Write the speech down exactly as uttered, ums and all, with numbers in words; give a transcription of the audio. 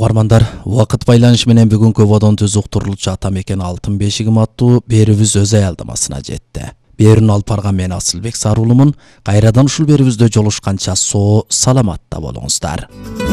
Угармандар, убакыт байланышы менен бүгүнкү бодон түз уктурулчу ата мекен алтын бешигим аттуу берүүбүз өз аялдамасына жетти. Берүүнү алып барган мен Асылбек Саруулумун. Кайрадан ушул берүүбүздө жолушканча соо саламатта болуңуздар.